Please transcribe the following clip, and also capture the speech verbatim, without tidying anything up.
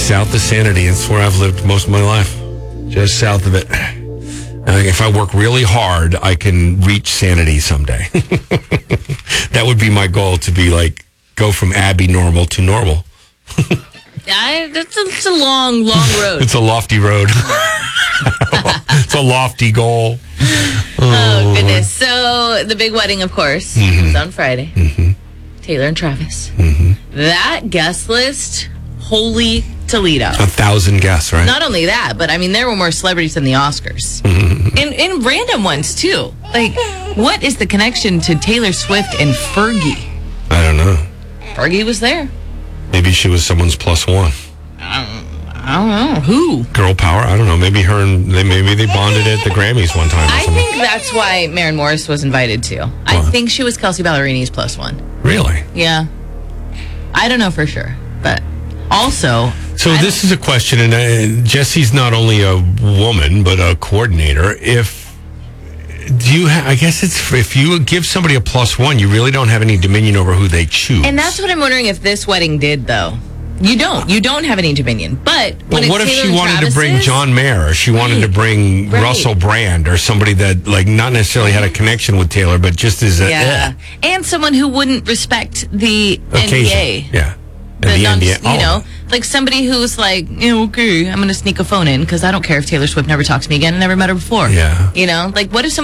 south of Sanity. It's where I've lived most of my life. Just south of it. Uh, if I work really hard, I can reach Sanity someday. That would be my goal, to be like, go from Abby normal to normal. I, it's, a, it's a long, long road. It's a lofty road. It's a lofty goal. Oh, oh, goodness. So, the big wedding, of course, mm-hmm. was on Friday. Mm-hmm. Taylor and Travis. Mm-hmm. That guest list, holy Toledo. A thousand guests, right? Not only that, but I mean, there were more celebrities than the Oscars. Mm-hmm. And, and random ones, too. Like, what is the connection to Taylor Swift and Fergie? I don't know. Fergie was there. Maybe she was someone's plus one. I don't, I don't know. Who? Girl power? I don't know. Maybe her and they maybe they bonded at the Grammys one time. Or I something. think that's why Maren Morris was invited too. What? I think she was Kelsey Ballerini's plus one. Really? Yeah. I don't know for sure, but also. So I this is a question, and uh, Jesse's not only a woman but a coordinator. If do you? Ha- I guess it's if you give somebody a plus one, you really don't have any dominion over who they choose. And that's what I'm wondering if this wedding did, though. You don't. You don't have any dominion. But when well, what if Taylor she wanted Travis's, to bring John Mayer, or she right, wanted to bring right. Russell Brand, or somebody that like not necessarily had a connection with Taylor, but just as a yeah, eh. and someone who wouldn't respect the Occasion. N B A. Yeah. The, the non, N B A. You oh. know, like somebody who's like, you know, okay, I'm going to sneak a phone in because I don't care if Taylor Swift never talks to me again and never met her before. Yeah. You know, like what if somebody